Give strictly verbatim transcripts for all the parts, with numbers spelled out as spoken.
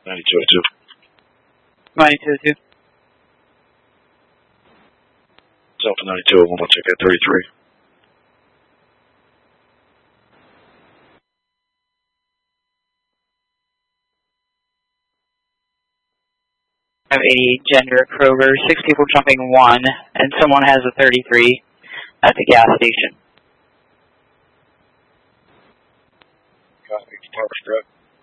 ninety-two oh two. ninety-two oh two. Delta ninety-two oh one, check at thirty-three. I have eighty gender Kroger, six people jumping one, and someone has a thirty-three at the gas station. Copy, Park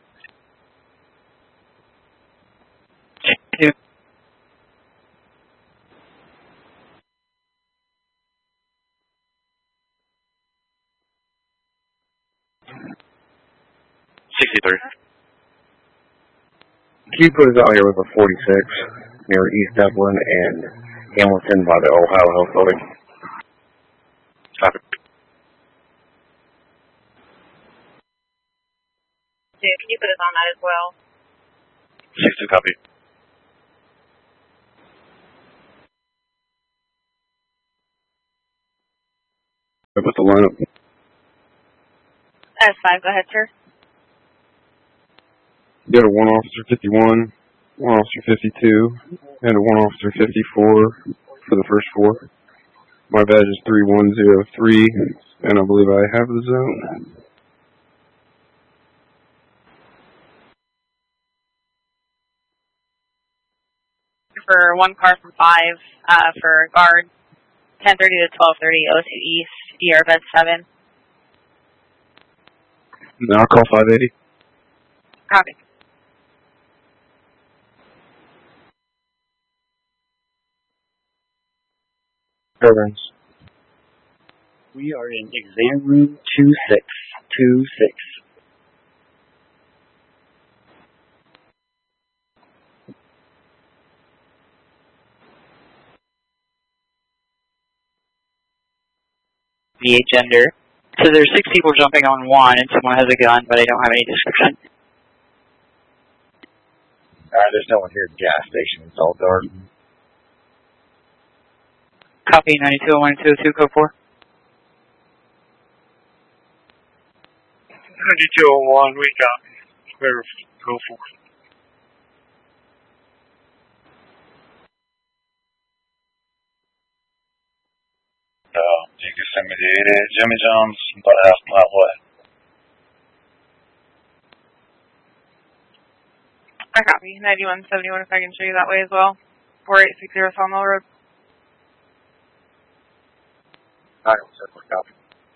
Two. sixty-three. Q put us out here with a forty-six near East Dublin and Hamilton by the Ohio Health Building. Copy. Can you put us on that as well? sixty-two, copy. What's the lineup? S five, go ahead, sir. You got a one officer fifty-one, one officer fifty-two, and a one officer fifty-four for the first four. My badge is three one zero three, and I believe I have the zone. For one car from five, uh, for guard, ten thirty to twelve thirty, O two East, E R bed seven. Now I'll call five eighty. Copy. Programs. We are in exam room two six two six. V eight gender. So there's six people jumping on one, and someone has a gun, but I don't have any description. Alright, there's no one here at the gas station. It's all dark. Copy ninety-two oh one, two oh two, code four. ninety-two oh one, we copy. Clear, go for it. Uh, you can send me the eight eight Jimmy Jones, but ask my what? I copy. ninety-one seventy-one, if I can show you that way as well. four eight six zero Sawmill Road. Alright, circle copy.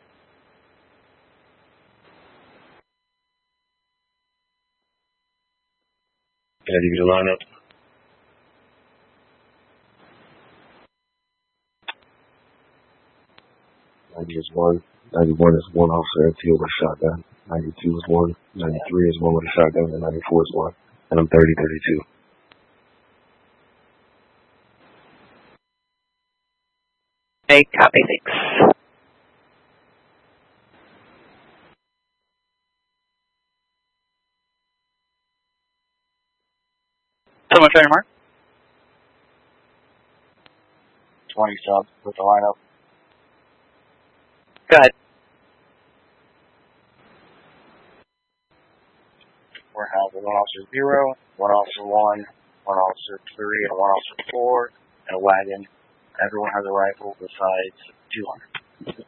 Can I give you the lineup? ninety is one. ninety-one is one officer in field with a shotgun. ninety-two is one. ninety-three is one with a shotgun. And ninety-four is one. And I'm thirty thirty-two. Okay, copy, thanks. Someone trying to mark? twenty subs with the lineup. Go ahead. We're having one officer zero, one officer one, one officer three, and one officer four, and a wagon. Everyone has a rifle besides two hundred.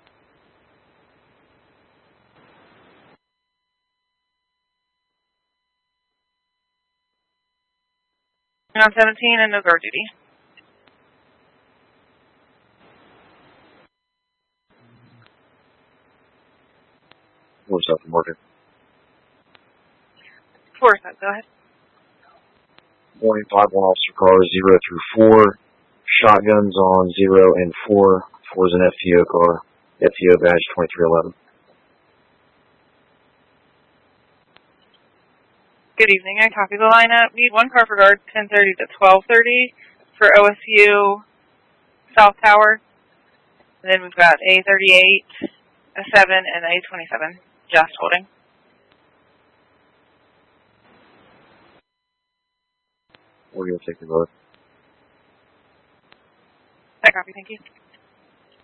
On seventeen and no guard duty. What's up, Morgan? Four set, go ahead. Morning, five one officer cars, zero through four. Shotguns on zero and four. Four is an F T O car. F T O badge twenty-three eleven. Good evening, I copy the lineup. Need one car for guard, ten thirty to twelve thirty for O S U South Tower. And then we've got A thirty-eight, a seven, and A twenty-seven, just holding. We're going to take the vote. I copy, thank you.